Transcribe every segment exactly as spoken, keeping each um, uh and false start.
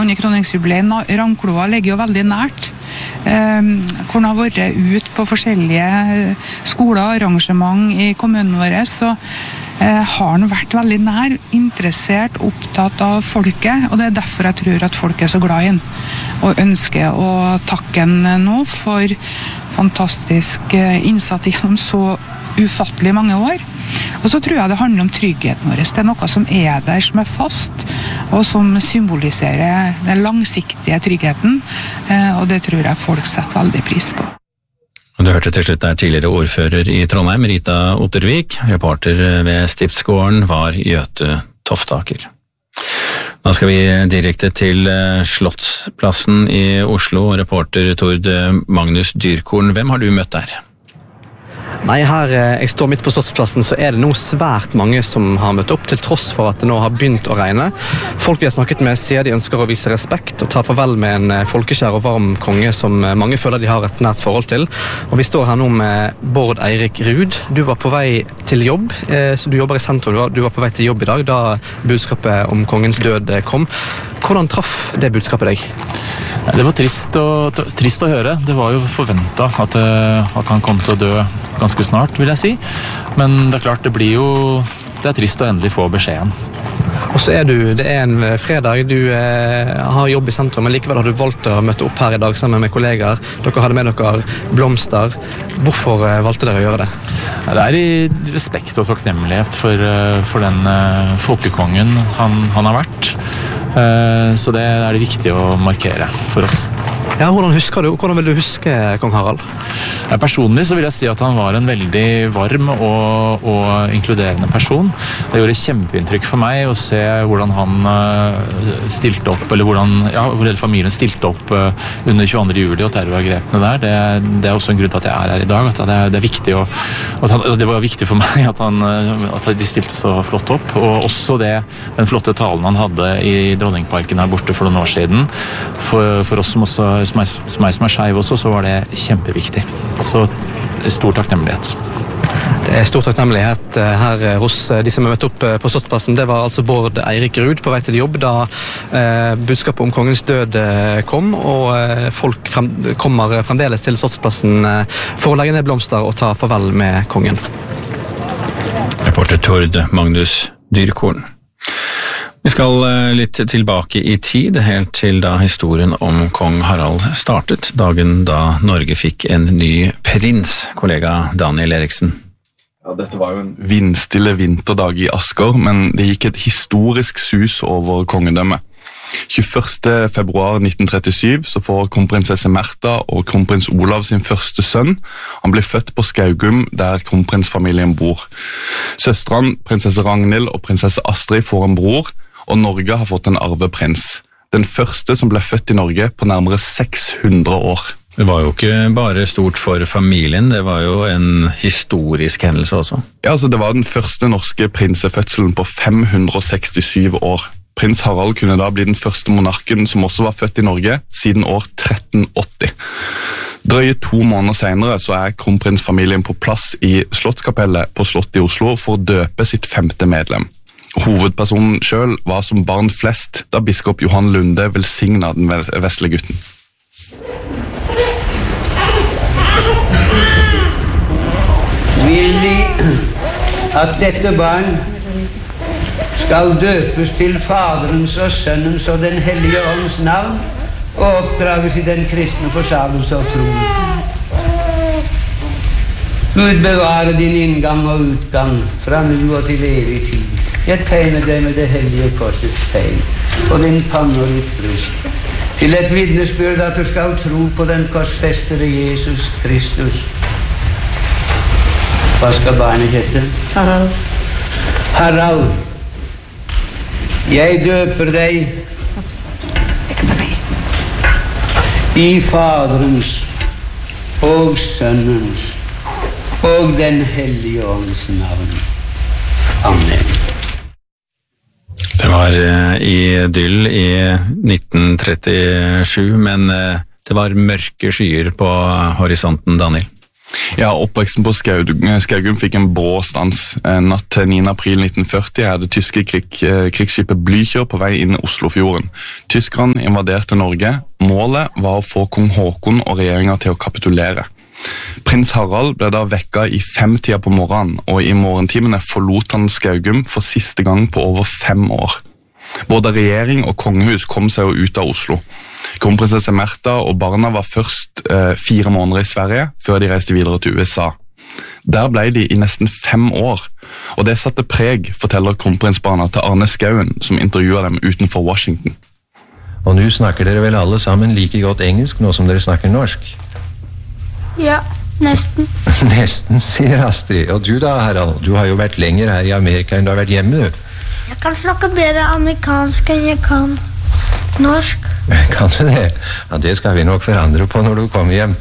hundre kroningsjubileum. Rangkloa ligger jo veldig nært. Eh, hvor han har vært ut på forskjellige skoler, arrangement i kommunen vår, så eh, har han vært veldig nær, interessert, opptatt av folket, og det er derfor jeg tror at folk er så glad i han, og ønsker å takke han nå for fantastisk innsats gjennom så ufattelig mange år. Og så tror jeg det handler om tryggheten vår. Det er noe som er der, som er fast, og som symboliserer den langsiktige tryggheten, og det tror jeg folk setter veldig pris på. Du hørte til slutt der tidligere ordfører i Trondheim, Rita Ottervik. Reporter ved Stiftsgården var Gjøte Toftaker. Da skal vi direkte til Slottsplassen i Oslo, og reporter Tord Magnus Dyrkorn. Hvem har du møtt der? Nei, her jeg står midt på Slottsplassen, så er det nå svært mange som har møtt opp, til tross for at det nå har begynt å regne. Folk vi har snakket med sier de ønsker å vise respekt og ta farvel med en folkekjær og varm konge som mange føler de har et nært forhold til. Og vi står her nå med Bård Eirik Ruud. Du var på vei til jobb, så du jobber i sentrum. Du var på vei til jobb i dag da budskapet om kongens død kom. Hvordan traff det budskapet deg? Det var trist å, trist å høre. Det var jo forventet at, at han kom til å dø ganske snart, vil jeg si. Men det er klart, det blir jo det er trist å endelig få beskjeden. Og så er du, det er en fredag, du eh, har jobb i sentrum, men likevel har du valgt å møte opp her i dag sammen med kollegaer. Dere hadde med dere blomster. Hvorfor eh, valgte dere å gjøre det? Ja, det er i respekt og takknemlighet for, for den uh, folkekongen han, han har vært. Uh, så det er det viktig å markere for oss. Ja, hvordan husker du? Hvordan vil du huske kong Harald? Ja, personlig så vil jeg si at han var en veldig varm og, og inkluderende person. Det gjorde kjempeinntrykk for meg å se hvordan han uh, stilte opp, eller hvordan, ja, hvor hele familien stilte opp uh, under tjueandre juli og terrorangrepene der. Det, det er også en grunn til at jeg er her i dag. At det, er, det er viktig å, at han, det var viktig for meg at, han, at de stilte så flott opp. Og også det, den flotte talen han hadde i Dronningparken her borte for noen år siden. For, for oss som også som meg, som meg som er skeiv også, så var det kjempeviktig. Så stor takknemlighet. Det er stor takknemlighet her hos de som har møtt opp på Slottsplassen. Det var altså Bård Eirik Ruud på vei til jobb da eh, budskapet om kongens død kom, og eh, folk frem, kommer fremdeles til Slottsplassen eh, for å legge ned blomster og ta farvel med kongen. Reporter Tord Magnus Dyrkorn. Vi skal litt tilbake i tid, helt til da historien om kong Harald startet, dagen da Norge fikk en ny prins, kollega Daniel Eriksen. Ja, dette var jo en vindstille vinterdag i Asker, men det gikk et historisk sus over kongedømmet. tjueførste februar nitten trettisju så får kronprinsesse Märtha og kronprins Olav sin første sønn. Han blir født på Skaugum, der kronprinsfamilien bor. Søstrene, prinsesse Ragnhild og prinsesse Astrid får en bror, og Norge har fått en arveprins. Den første som ble født i Norge på nærmere seks hundre år. Det var jo ikke bare stort for familien, det var jo en historisk hendelse også. Ja, altså det var den første norske prinsefødselen på fem hundre sekstisju år. Prins Harald kunne da bli den første monarken som også var født i Norge, siden år tretten åtti. Drøye to måneder senere så er kronprinsfamilien på plass i Slottskapellet på Slottet i Oslo for å døpe sitt femte medlem. Hovedpersonen selv var som barn flest da biskop Johan Lunde velsignet den vesle gutten. Vil De at dette barn skal døpes til Faderens og Sønnens og den hellige ånds navn og oppdrages i den kristne forsagelse og tro. Gud bevare din inngang og utgang fra nu og til evig tid. Jeg tegner deg med det hellige korsets tegn og din panne og ditt bryst, til et vitnesbyrd at du skal tro på den korsfestede Jesus Kristus. Hva skal barnet hete? Harald. Harald. Jeg døper deg i Faderens og Sønnens og den hellige ånds navn. Amen. Det var idyll i nitten trettisju, men det var mørke skyer på horisonten, Daniel. Ja, oppveksten på Skaugum fikk en brå stans. Natt til niende april nitten førti er det tyske krig, krigsskipet Blücher på vei inn i Oslofjorden. Tyskerne invaderte Norge. Målet var å få kong Håkon og regjeringen til å kapitulere. Prins Harald ble da vekket i femtida på morgenen, og i morgentimene forlot han Skaugum for siste gang på over fem år. Både regjering og kongehus kom seg jo ut av Oslo. Kronprinsesse Märtha og barna var først eh, fire måneder i Sverige, før de reiste videre til U S A. Der ble de i nesten fem år, og det satte preg, forteller kronprinsbarna til Arne Skouen, som intervjuet dem utenfor Washington. Og nå snakker dere vel alle sammen like godt engelsk nå som dere snakker norsk? Ja, nesten. Nesten, sier Astrid. Og du da, Harald? Du har jo vært lenger her i Amerika enn du har vært hjemme, du. Jeg kan snakke bedre amerikansk enn jeg kan norsk. Kan du det? Ja, det skal vi nok forandre på når du kommer hjem.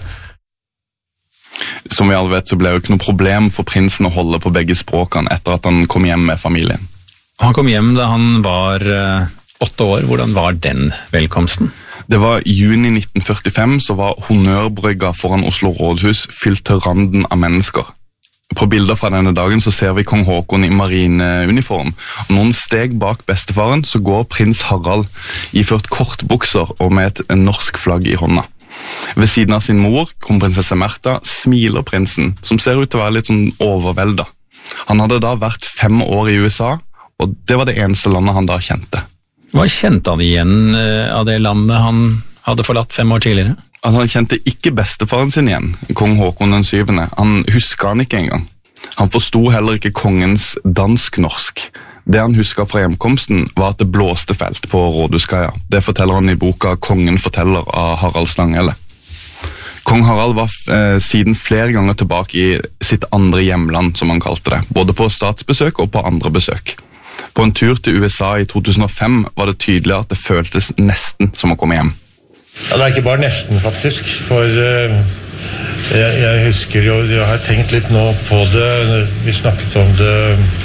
Som vi alle vet, så ble det jo ikke noe problem for prinsen å holde på begge språkene etter at han kom hjem med familien. Han kom hjem da han var uh, åtte år. Hvordan var den velkomsten? Det var juni nitten førtifem, så var honnørbrygga foran Oslo rådhus fylt til randen av mennesker. På bilder fra denne dagen så ser vi kong Håkon i marineuniform. Og noen steg bak bestefaren så går prins Harald iført kortbukser og med et norsk flagg i hånda. Ved siden av sin mor, kronprinsesse Märtha, smiler prinsen, som ser ut til å være litt sånn overveldet. Han hadde da vært fem år i U S A, og det var det eneste landet han da kjente. Hva kjente han igjen av det landet han hadde forlatt fem år tidligere? Altså, han kjente ikke bestefaren sin igjen, kong Håkon den syvende. Han husket han ikke engang. Han forstod heller ikke kongens dansk-norsk. Det han husket fra hjemkomsten var at det blåste felt på Rådhuskaia. Det forteller han i boka Kongen forteller av Harald Stanghelle. Kong Harald var eh, siden flere ganger tilbake i sitt andre hjemland, som han kalte det, både på statsbesøk og på andre besøk. På en tur til U S A i to tusen og fem var det tydelig at det føltes nesten som å komme hjem. Ja, det er ikke bare nesten faktisk, for uh, jeg, jeg husker jo, jeg har tenkt litt nå på det, vi snakket om det,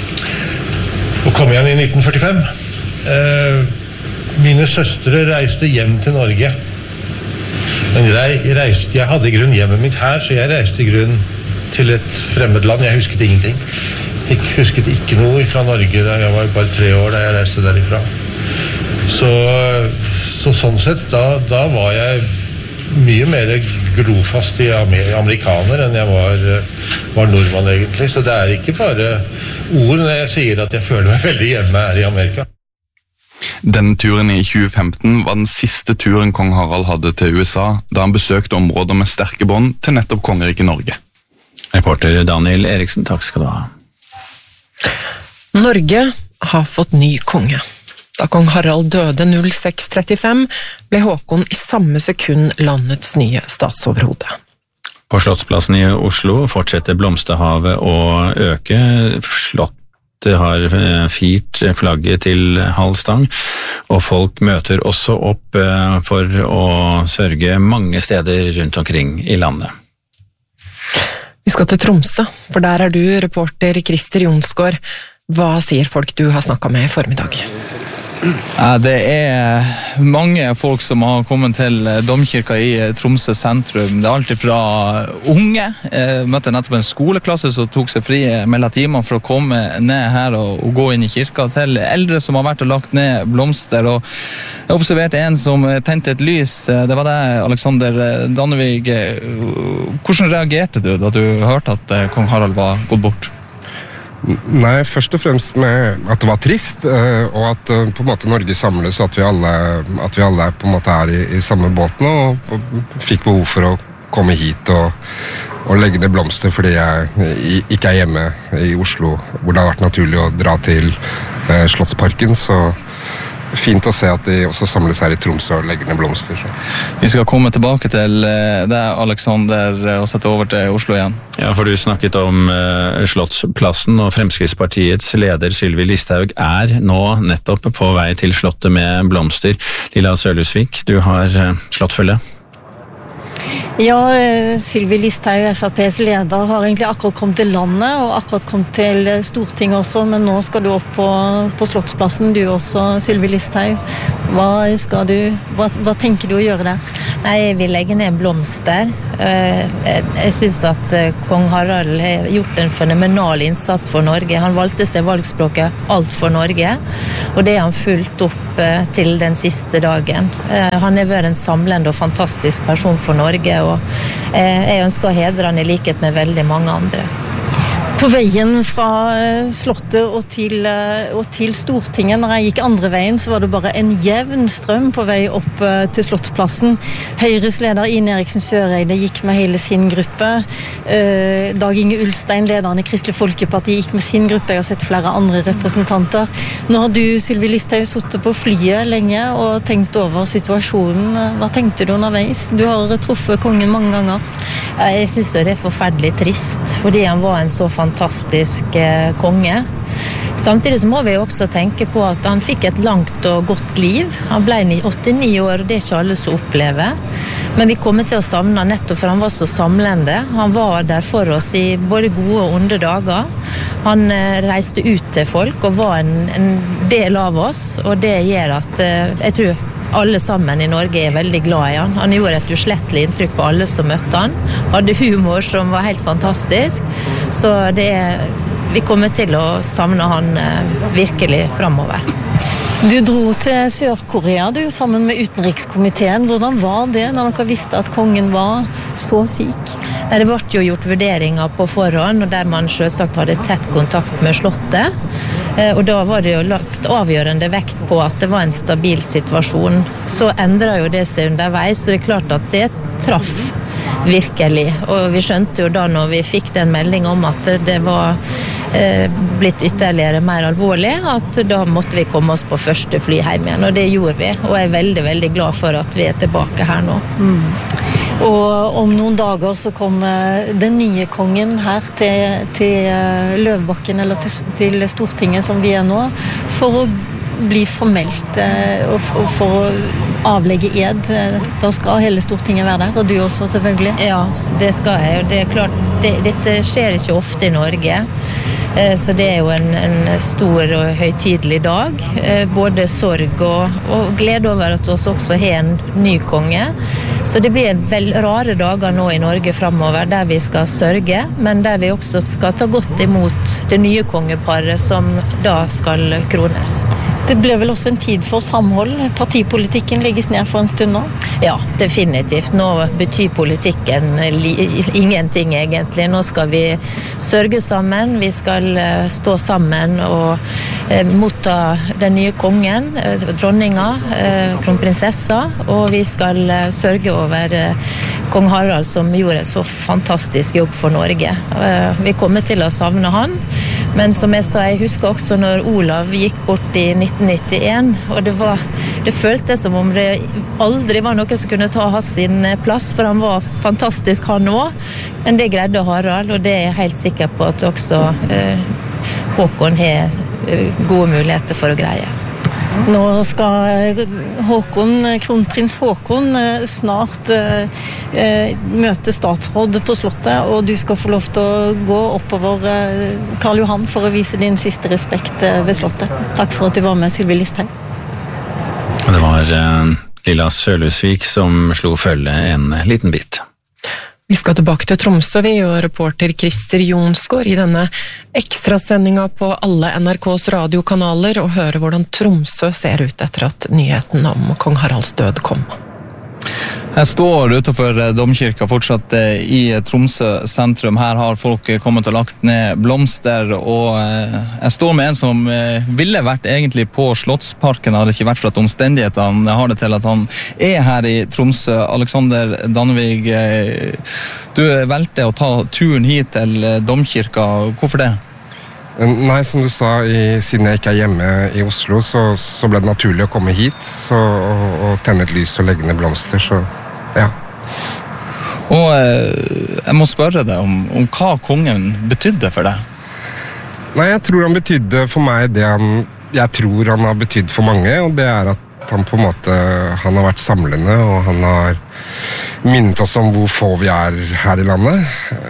å komme igjen i nitten førtifem. Uh, mine søstre reiste hjem til Norge, men jeg, reiste, jeg hadde i grunn hjemmet mitt her, så jeg reiste i grunn til et fremmed land, jeg husket ingenting. Jeg husket ikke noe fra Norge, da jeg var bare tre år da jeg reiste derifra. Så, så sånn sett, da, da var jeg mye mer grofast i amerikaner enn jeg var, var nordmann egentlig. Så det er ikke bare ord når jeg sier at jeg føler meg veldig hjemme her i Amerika. Denne turen i tjue femten var den siste turen kong Harald hadde til U S A, da han besøkte områder med sterke bånd til nettopp kongeriket Norge. Reporter Daniel Eriksen, takk skal du ha. Norge har fått ny konge. Da kong Harald døde null seks trettifem, ble Håkon i samme sekund landets nye statsoverhode. På Slottsplassen i Oslo fortsetter blomsterhavet å øke. Slottet har firt flagget til halv stang, og folk møter også opp for å sørge mange steder rundt omkring i landet. Vi skal til Tromsø, for der er du reporter Christer Jonsgaard. Hva sier folk du har snakket med i formiddag? Det er mange folk som har kommet til domkirka i Tromsø sentrum. Det er alt fra unge. Jeg møtte nettopp en skoleklasse som tok seg fri mellom timer for å komme ned her og, og gå inn i kirka, til eldre som har vært og lagt ned blomster. Og jeg observerte en som tente et lys. Det var deg, Alexander Dannevig. Hvordan reagerte du da du hørte at kong Harald var gått bort? Nei, først og fremst med at det var trist, og at på en måte Norge samles, at vi alle, at vi alle på en måte er i, i samme båten, og, og fikk behov for å komme hit og, og legge ned blomster, fordi jeg ikke er hjemme i Oslo, hvor det har vært naturlig å dra til eh, Slottsparken, så fint å se at de også samles her i Tromsø og legger ned blomster. Så. Vi skal komme tilbake til deg, Alexander, og sette over til Oslo igjen. Ja, for du snakket om uh, Slottsplassen, og Fremskrittspartiets leder Sylvi Listhaug er nå nettopp på vei til Slottet med blomster. Lilla Sørlusvik, du har uh, slottfølge. Ja, Sylvi Listhaug, F R P's leder, har egentlig akkurat kommet til landet, og akkurat kommet til Stortinget også, men nå skal du opp på, på Slottsplassen, du også, Sylvi Listhaug. Hva, skal du, hva, hva tenker du å gjøre der? Nei, jeg vil legge ned blomster. Jeg synes at kong Harald har gjort en fenomenal innsats for Norge. Han valgte seg valgspråket alt for Norge, og det har han fulgt opp til den siste dagen. Han har vært en samlende og fantastisk person for Norge, og jeg ønsker å hedre han i likhet med veldig mange andre. På veien fra Slottet og til, og til Stortinget, når jeg gikk andre veien, så var det bare en jevn strøm på vei opp til Slottsplassen. Høyres leder Ine Eriksen Søreide gikk med hele sin gruppe. Dag Inge Ulstein, lederen i Kristelig Folkeparti, gikk med sin gruppe. Jeg har sett flere andre representanter. Nå har du, Sylvi Listhaug, sittet på flyet lenge og tenkt over situasjonen. Hva tenkte du underveis? Du har truffet kongen mange ganger. Jeg synes det er forferdelig trist, fordi han var en så fantastisk eh, konge. Samtidig så må vi også tenke på at han fikk et langt og godt liv. Han ble åttionio år, det er ikke alle som opplever. Men vi kommer til å savne han nettopp for han var så samlende. Han var der for oss i både gode og onde dager. Han eh, reiste ut til folk og var en, en del av oss, og det gjør at eh, jeg tror alle sammen i Norge er veldig glad i han. Han gjorde et uslettelig inntrykk på alle som møtte han. Hadde humor som var helt fantastisk. Så det er, vi kommer til å savne han virkelig fremover. Du dro til Sør-Korea du, sammen med utenrikskomiteen. Hvordan var det når dere visste at kongen var så syk? Det ble jo gjort vurderinger på forhånd, og der man selvsagt hadde tett kontakt med Slottet. Og da var det jo lagt avgjørende vekt på at det var en stabil situasjon. Så endret jo det seg underveis, så det er klart at det traff virkelig. Og vi skjønte jo da når vi fikk den meldingen om at det var eh, blitt ytterligere mer alvorlig, at da måtte vi komme oss på første fly hjem igjen, og det gjorde vi. Og jeg er veldig, veldig glad for at vi er tilbake her nå. Mm. Og om noen dager så kommer den nye kongen her til, til Løvebakken, eller til, til Stortinget som vi er nå, for å bli formelt og for, og for å avlegge ed. Da skal hele Stortinget være der, og du også selvfølgelig. Ja, det skal jeg, og det er klart, det, dette skjer ikke ofte i Norge. Så det er jo en, en stor og høytidelig dag, både sorg og, og glede over at vi også har en ny konge. Så det blir vel rare dager nå i Norge fremover, der vi skal sørge, men der vi også skal ta godt imot det nye kongeparet som da skal krones. Det ble vel også en tid for samhold. Partipolitikken legges ned for en stund nå? Ja, definitivt. Nå betyr politikken ingenting egentlig. Nå skal vi sørge sammen, vi skal stå sammen og eh, motta den nye kongen, eh, dronninga, eh, kronprinsessa, og vi skal eh, sørge over eh, kong Harald som gjorde en så fantastisk jobb for Norge. Eh, vi kommer til å savne han, men som jeg sa, jeg husker også når Olav gikk bort i nitten nittien, og det, var, det føltes som om det aldri var noe som kunne ta hans sin plass, for han var fantastisk han også, men det greide Harald, og det er jeg helt sikker på at også eh, Håkon har gode muligheter for å greie. Nå skal Håkon, kronprins Håkon snart eh, møte statsråd på Slottet, og du skal få lov til å gå oppover eh, Karl Johan for å vise din siste respekt eh, ved Slottet. Takk for at du var med, Sylvi Listhaug. Det var eh, Lilla Sørlusvik som slo følge en liten bit. Vi skal tilbake til Tromsø, vi, og reporter Christer Jonsgaard i denne ekstrasendinga på alle N R K's radiokanaler, og høre hvordan Tromsø ser ut etter at nyheten om kong Haralds død kom. Jeg står utenfor domkirka fortsatt i Tromsø sentrum. Her har folk kommet og lagt ned blomster, og jeg står med en som ville vært egentlig på Slottsparken, hadde ikke vært for at omstendighetene har det til at han er her i Tromsø. Alexander Dannevig, du valgte å ta turen hit til domkirka. Hvorfor det? Nei, som du sa, i, siden jeg ikke er hjemme i Oslo, så, så ble det naturlig å komme hit så, og, og tenne et lys og legge ned blomster, så ja. Og eh, jeg må spørre deg om, om hva kongen betydde for deg? Nei, jeg tror han betydde for meg det han, jeg tror han har betydd for mange, og det er at han på en måte, han har vært samlende, og han har minnet oss om hvor få vi er her i landet,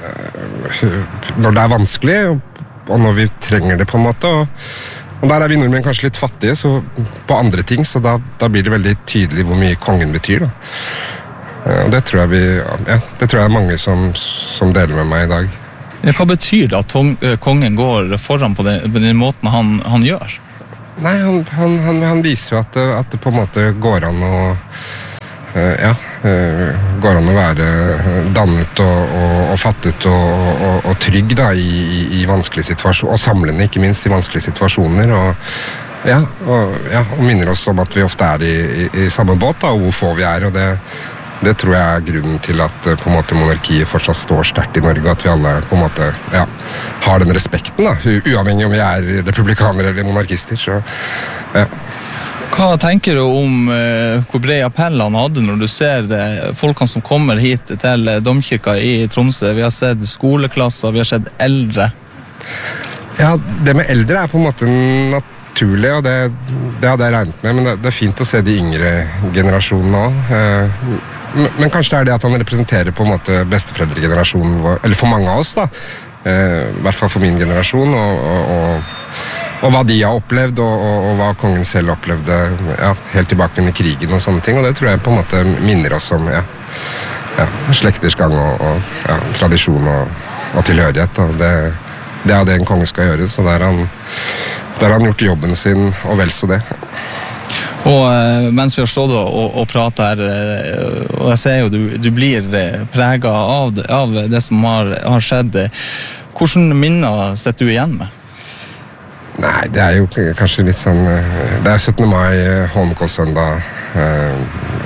når det er vanskelig, og og når vi trenger det på en måte, og, og der er vi nordmenn kanskje litt fattige så på andre ting, så da, da blir det veldig tydelig hvor mye kongen betyr da. Og det tror jeg vi, ja, det tror jeg er mange som, som deler med meg i dag. Ja, hva betyr det at tong, kongen går foran på den, på den måten han, han gjør? Nei, han, han, han, han viser jo at det, at det på en måte går an å uh, ja, uh, går an å være dannet og, og, og fattet og, og, og trygg da, i, i, i vanskelige situasjoner, og samlende ikke minst i vanskelige situasjoner, og, ja, og, ja, og minner oss om at vi ofte er i, i, i samme båt, da, og hvor få vi er, og det Det tror jeg er grunnen til at på en måte monarkiet fortsatt står sterkt i Norge, at vi alle på en måte ja, har den respekten, da, uavhengig om vi er republikanere eller monarkister. Så, ja. Hva tenker du om eh, hvor bred appell han hadde når du ser eh, folkene som kommer hit til domkirka i Tromsø? Vi har sett skoleklasser, vi har sett eldre. Ja, det med eldre er på en måte naturlig, og det, det hadde jeg regnet med, men det, det er fint å se de yngre generasjonene også. Eh, Men kanskje det er det at han representerer på en måte besteforeldregenerasjonen vår, eller for mange av oss da, eh, i hvert fall for min generasjon, og, og, og, og hva de har opplevd, og, og, og hva kongen selv opplevde ja, helt tilbake under krigen og sånne ting, og det tror jeg på en måte minner oss om ja, ja, slekters gang og, og ja, tradisjon og, og tilhørighet. Og det, det er det en konge skal gjøre, så der har han, der har han gjort jobben sin, og vel så det. Og eh, mens vi har stått og, og, og pratet her, eh, og jeg ser jo du, du blir eh, preget av det, av det som har, har skjedd, hvordan minner setter du igjen med? Nei, det er jo kanskje litt sånn, det er syttende mai, Holmenkollsøndag, eh,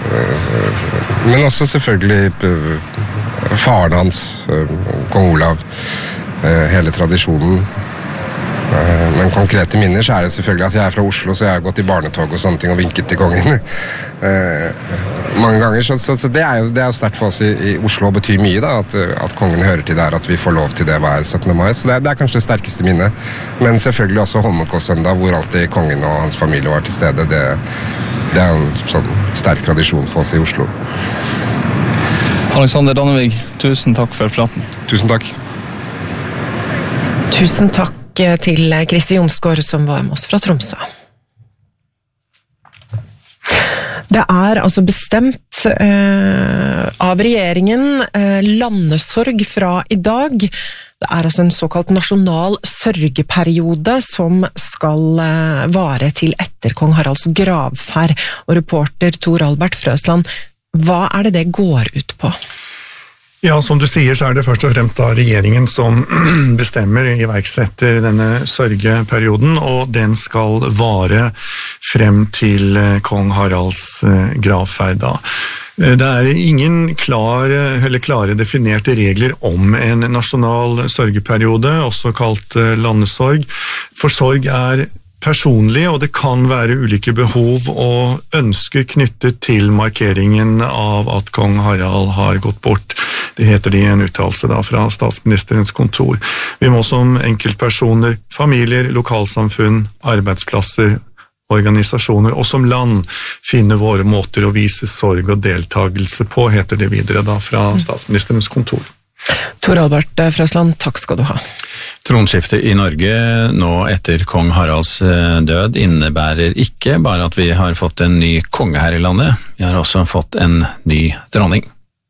men også selvfølgelig faren hans, kong Olav, eh, hele tradisjonen. Men konkrete minner så er det selvfølgelig at jeg er fra Oslo, så jeg har gått i barnetog og sånne ting og vinket til kongen eh, mange ganger, så, så, så det er jo, det er jo sterkt for oss i, i Oslo og betyr mye da, at, at kongen hører til der, at vi får lov til det hver syttende mai, så det er, det er kanskje det sterkeste minnet, men selvfølgelig også Holmenkollsøndag, hvor alltid kongen og hans familie var til stede, det, det er en sånn sterk tradisjon for oss i Oslo. Alexander Dannevig, tusen takk for praten. Tusen takk. Tusen takk til Krister Jonsgaard som var med oss fra Tromsø. Det er altså bestemt eh, av regjeringen eh, landesorg fra i dag. Det er altså en såkalt nasjonal sørgeperiode som skal eh, vare til etter kong Haralds gravferd. Og reporter Tor Albert Frøsland, hva er det det går ut på? Ja, som du sier, så er det først og fremst da regjeringen som bestemmer iverksetter denne sørgeperioden, og den skal vare frem til kong Haralds gravferd da. Det er ingen klare, eller klare definerte regler om en nasjonal sørgeperiode, også kalt landesorg, for sorg er personlig, og det kan være ulike behov og ønsker knyttet til markeringen av at kong Harald har gått bort. Det heter det i en uttalelse da fra statsministerens kontor. Vi må som enkeltpersoner, familier, lokalsamfunn, arbeidsplasser, organisasjoner og som land finne våre måter å vise sorg og deltagelse på, heter det videre da fra statsministerens kontor. Tor Albert Frøsland, takk skal du ha. Tronskiftet i Norge nå etter kong Haralds død innebærer ikke bare at vi har fått en ny konge her i landet, vi har også fått en ny dronning.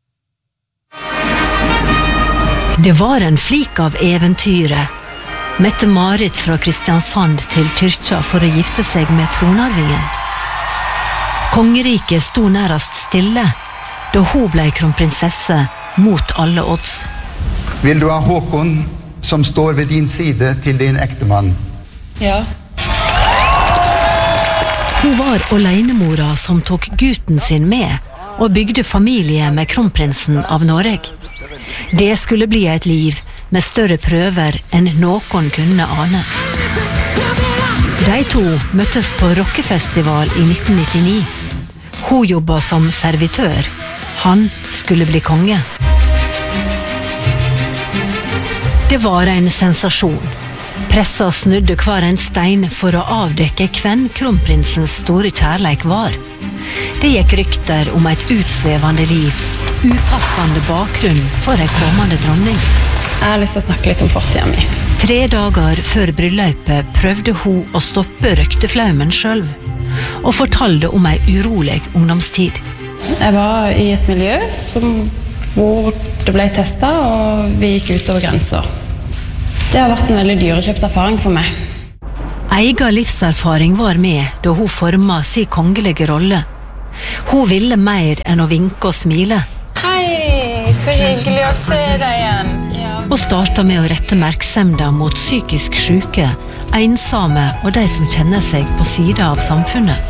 Det var en flik av eventyret. Mette-Marit fra Kristiansand til kyrkja for å gifte seg med tronarvingen. Kongeriket sto nærmest stille da hun ble kronprinsesse mot alle odds. Vil du ha Håkon som står ved din side til din ektemann? Ja. Hun var alenemora som tok gutten sin med og bygde familie med kronprinsen av Norge. Det skulle bli et liv med større prøver enn noen kunne ane. De to møttes på rockefestival i nitten nittini. Hun jobbet som servitør. Han skulle bli konge. Det var en sensasjon. Pressa snudde hver en stein for å avdekke hvem kronprinsens store kjærleik var. Det gikk rykter om et utsvevende liv, upassende bakgrunn for en kommende dronning. Jeg har lyst til å snakke litt om fortiden min. Tre dager før bryllupet prøvde hun å stoppe røkteflaumen selv, og fortalte om ei urolig ungdomstid. Jeg var i et miljø som, hvor det ble testet, og vi gikk ut over grenser. Det har vært en veldig dyrekjøpt erfaring for meg. Egen livserfaring var med da hun formet sin kongelige rolle. Hun ville mer enn å vinke og smile. Hei, så hyggelig å se deg igjen. Og startet med å rette merksemda mot psykisk syke, ensomme og de som kjenner seg på sida av samfunnet.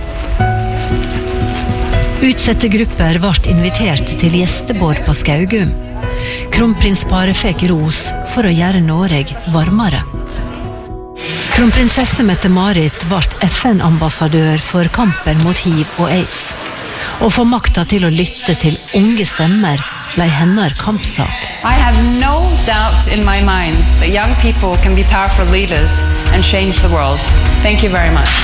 Utsette grupper ble invitert til gjestebord på Skaugum. Kronprinsparet fikk ros for å gjøre Norge varmere. Kronprinsesse Mette-Marit ble F N-ambassadør for kampen mot hiv og AIDS. Og for makta til å lytte til unge stemmer ble hennes kampsak. I have no doubt in my mind that young people can be powerful leaders and change the world. Thank you very much.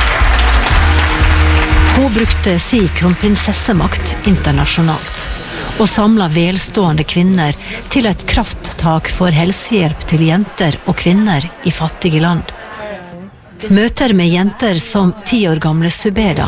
Hun brukte sin kronprinsessemakt internasjonalt og samlet velstående kvinner til et krafttak for helsehjelp til jenter og kvinner i fattige land. Møter med jenter som ti år gamle Subeda,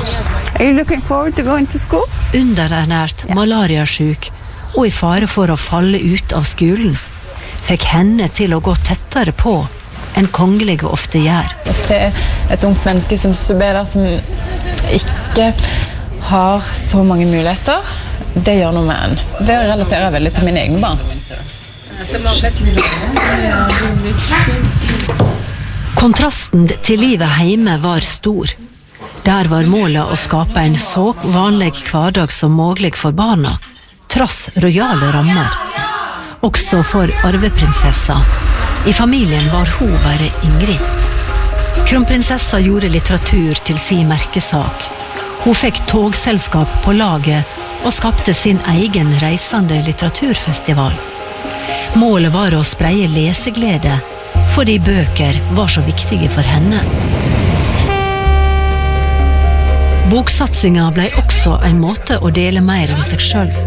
underernært, malariasjuk og i fare for å falle ut av skolen, fikk henne til å gå tettere på enn kongelige ofte gjør. Å se et ungt menneske som Subeda, som ikke har så mange muligheter, det gjør noe med en. Det relaterer veldig til mine egne barn. Kontrasten til livet hjemme var stor. Der var målet å skape en så vanlig hverdag som mulig for barna, trass rojale rammer. Også for arveprinsessa. I familien var hun bare Ingrid. Kronprinsessa gjorde litteratur til sin merkesak. Hun fikk togselskap på laget og skapte sin egen reisende litteraturfestival. Målet var å spreie leseglede, fordi bøker var så viktige for henne. Boksatsinga ble også en måte å dele mer om seg selv.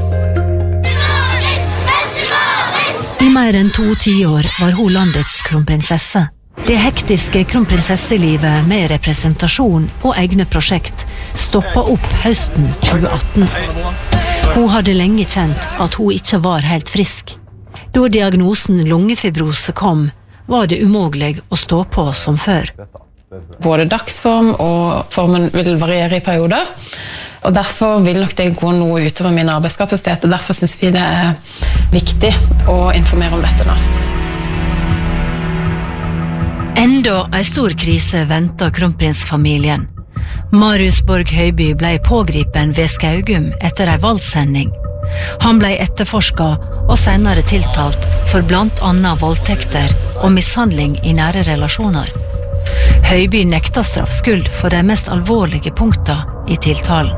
I mer enn to tiår var hun landets kronprinsesse. Det hektiske kronprinsesselivet med representasjon og egne prosjekt stoppet opp høsten tjue atten. Hun hadde lenge kjent at hun ikke var helt frisk. Da diagnosen lungefibrose kom, var det umulig å stå på som før. Både dagsform og formen vil variere i perioder, og derfor vil nok det gå noe utover min arbeidskapasitet, og derfor synes vi det er viktig å informere om dette nå. Enda en stor krise ventet kronprinsfamilien. Marius Borg Høiby ble pågripen ved Skaugum etter en valgsending. Han ble etterforsket og senere tiltalt for blant annet voldtekter og mishandling i nære relasjoner. Høiby nekta straffskyld for de mest alvorlige punktene i tiltalen.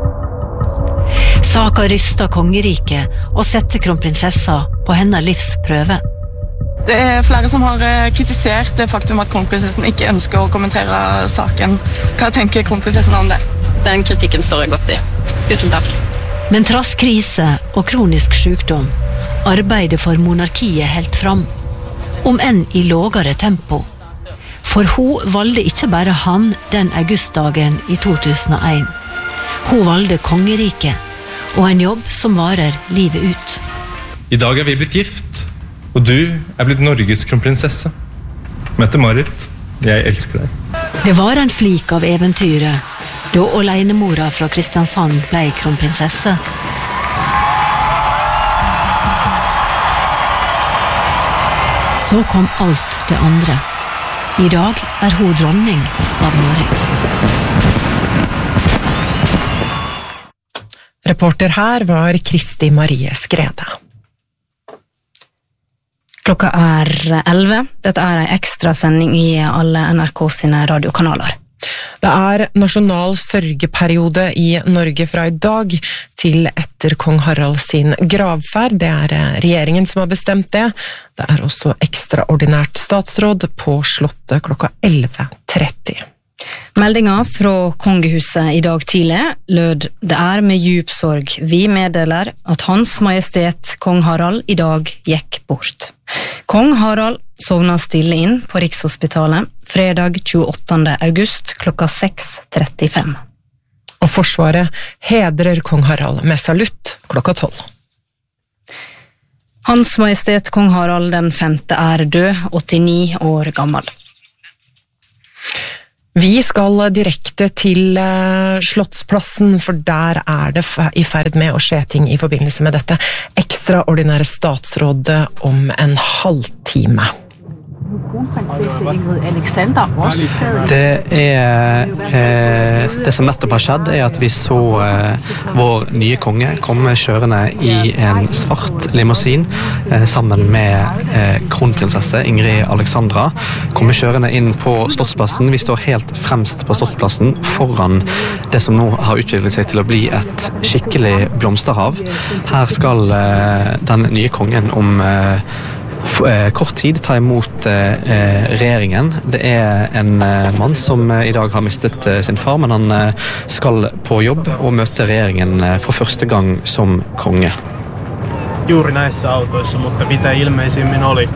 Saka rystet kongeriket og sette kronprinsessa på hennes livsprøve. Det er flere som har kritisert det faktum at kronprinsessen ikke ønsker å kommentere saken. Hva tenker kronprinsessen om det? Den kritikken står jeg godt i. Tusen takk. Men trass krise og kronisk sykdom, arbeidet for monarkiet helt fram, om enn i lågere tempo. For hun valgte ikke bare han den augustdagen i to tusen og en. Hun valgte kongeriket, og en jobb som varer livet ut. I dag er vi blitt gift, og du er blitt Norges kronprinsesse. Mette-Marit, jeg elsker deg. Det var en flik av eventyret, da alenemora fra Kristiansand ble kronprinsesse. Så kom alt det andre. I dag er hun dronning av Norge. Reporter her var Kristi Marie Skrede. Klokka er elleve. Dette er en ekstra sending i alle N R K sine radiokanaler. Det er nasjonal sørgeperiode i Norge fra i dag til etter kong Harald sin gravferd. Det er regjeringen som har bestemt det. Det er også ekstraordinært statsråd på Slottet klokka elleve tretti. Meldinga fra kongehuset i dag tidlig lød: det er med djup sorg vi meddeler at Hans Majestet kong Harald i dag gikk bort. Kong Harald sovna stille inn på Rikshospitalet fredag tjueåttende august klokka seks trettifem. Og Forsvaret hedrer kong Harald med salutt klokka tolv. Hans Majestet kong Harald den femte er død, åttini år gammel. Vi skal direkte til Slottsplassen, for der er det i ferd med å skje ting i forbindelse med dette ekstraordinære statsrådet om en halvtime. Det er eh, det som nettopp har skjedd er at vi så eh, vår nye konge komme kjørende i en svart limousin eh, sammen med eh, kronprinsesse Ingrid Alexandra, komme kjørende inn på Slottsplassen. Vi står helt fremst på Slottsplassen foran det som nå har utviklet seg til å bli et skikkelig blomsterhav. Her skal eh, den nye kongen om eh, kort tid ta imot eh, regjeringen. Det er en eh, mann som eh, i dag har mistet eh, sin far, men han eh, skal på jobb og møte regjeringen eh, for første gang som konge. Juuri näissä autoissa, mutta mitä ilmeisimmin oli.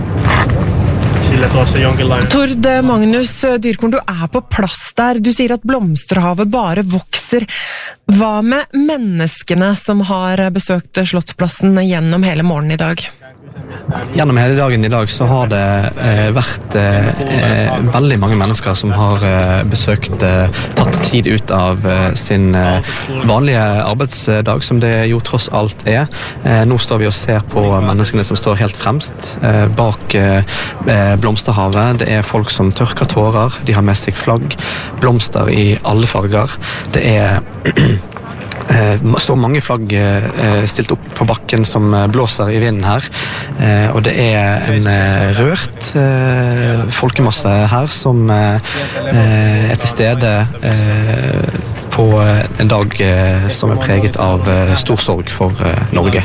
Tord Magnus Dyrkorn, du er på plass der. Du sier at blomsterhavet bare vokser. Hva med menneskene som har besøkt Slottsplassen gjennom hele morgenen i dag? Gjennom hele dagen i dag så har det eh, vært eh, veldig mange mennesker som har eh, besøkt, eh, tatt tid ut av eh, sin eh, vanlige arbeidsdag, som det jo tross alt er. Eh, nå står vi og ser på menneskene som står helt fremst eh, bak eh, blomsterhavet. Det er folk som tørker tårer, de har med seg flagg, blomster i alle farger. Det er Det står mange flagg stilt opp på bakken som blåser i vinden her, og det er en rørt folkemasse her som er til stede på en dag som er preget av stor sorg for Norge.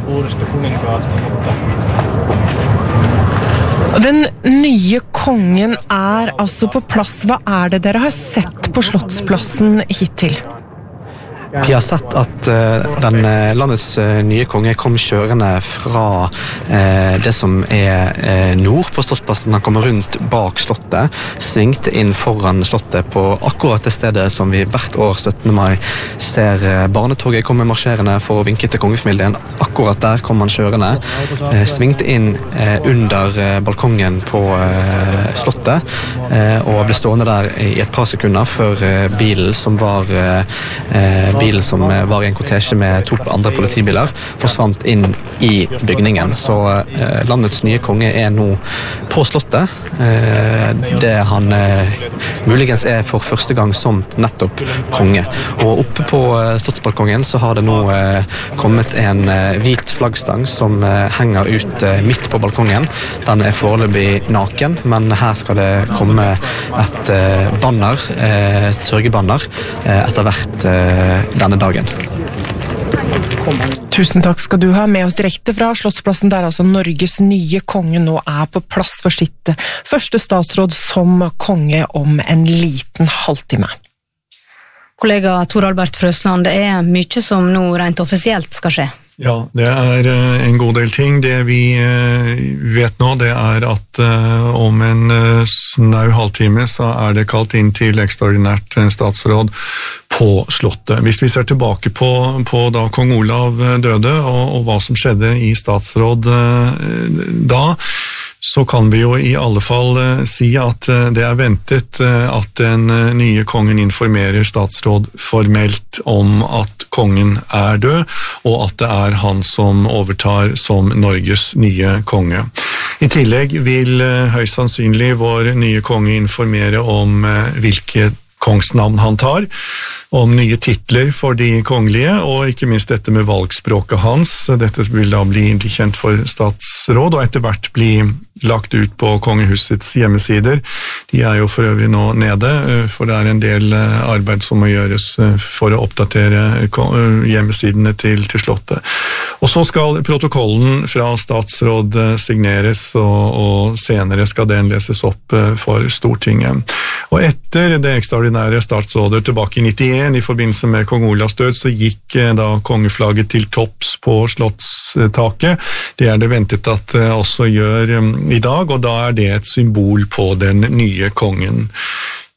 Den nye kongen er altså på plass. Hva er det dere har sett på Slottsplassen hittil? Vi har sett at uh, den uh, landets uh, nye konge kom kjørende fra uh, det som er uh, nord på Slottsplassen. Han kommer rundt bak slottet, svingte inn foran slottet på akkurat det stedet som vi hvert år syttende mai ser uh, barnetoget komme marsjerende for å vinke til kongefamilien. Akkurat der kom han kjørende, uh, svingte inn uh, under uh, balkongen på uh, slottet uh, og ble stående der i et par sekunder før uh, bilen som var uh, uh, bilen som var i en kortesje med to andre politibiler, forsvant inn i bygningen. Så eh, landets nye konge er nå på slottet. Eh, det han eh, muligens er for første gang som nettopp konge. Og oppe på eh, slottsbalkongen så har det nå eh, kommet en eh, hvit flaggstang som eh, henger ut eh, midt på balkongen. Den er foreløpig naken, men her skal det komme et eh, banner, eh, et sørgebanner, eh, etter hvert eh, denne dagen. Tusen takk skal du ha med oss direkte fra Slottsplassen, der altså Norges nye konge nå er på plass for sitt første statsråd som konge om en liten halvtime. Kollega Tor Albert Frøsland, det er mye som nå rent offisielt skal skje. Ja, det er en god del ting. Det vi vet nå, det er at om en snau halvtime så er det kalt inn til ekstraordinært statsråd på slottet. Hvis vi ser tilbake på, på da kong Olav døde og, og hva som skjedde i statsråd da, så kan vi jo i alle fall uh, si at uh, det er ventet uh, at den uh, nye kongen informerer statsråd formelt om at kongen er død, og at det er han som overtar som Norges nye konge. I tillegg vil uh, høyst sannsynlig vår nye konge informere om uh, hvilke kongsnavn han tar, om nye titler for de kongelige, og ikke minst dette med valgspråket hans. Dette vil da bli kjent for statsråd, og etter hvert bli lagt ut på kongehusets hjemmesider. De er jo for øvrig nå nede, for det er en del arbeid som må gjøres for å oppdatere hjemmesidene til, til slottet. Og så skal protokollen fra statsråd signeres, og, og senere skal den leses opp for Stortinget. Og etter det ekstraordinære statsrådet tilbake i nittien, i forbindelse med kong Olavs død, så gikk da kongeflagget til topps på slottstaket. Det er det ventet at det også gjør i dag, og da er det et symbol på den nye kongen.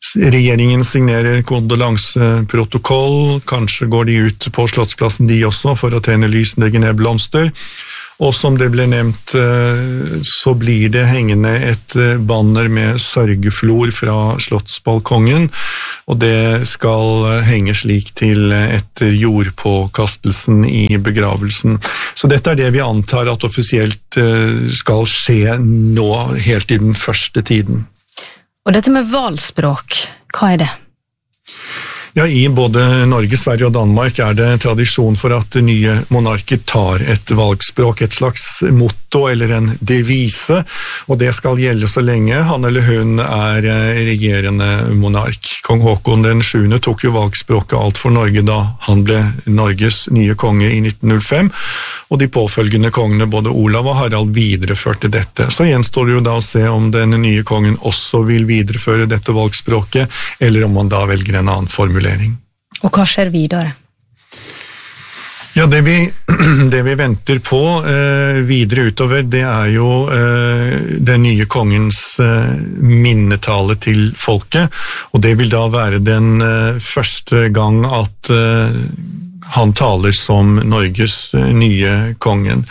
Regjeringen signerer kondolanseprotokoll, kanskje går de ut på Slottsplassen de også for å tenne lys, legge ned blomster. Og som det ble nevnt, så blir det hengende et banner med sørgeflor fra slottsbalkongen, og det skal henge slik til etter jordpåkastelsen i begravelsen. Så dette er det vi antar at offisielt skal skje nå, helt i den første tiden. Og dette med valgspråk, hva er det? Ja, i både Norge, Sverige og Danmark er det tradisjon for at nye monarker tar et valgspråk, et slags motto eller en devise, og det skal gjelde så lenge han eller hun er regerende monark. Kong Håkon den sjuende tok jo valgspråket alt for Norge da han ble Norges nye konge i nitten null fem, og de påfølgende kongene, både Olav og Harald, videreførte dette. Så gjenstår det jo da å se om den nye kongen også vil videreføre dette valgspråket, eller om man da velger en annen formulering. Og hva skjer videre? Ja, det vi, det vi venter på eh, videre utover, det er jo eh, den nye kongens eh, minnetale til folket, og det vil da være den eh, første gang at eh, han taler som Norges eh, nye kongen.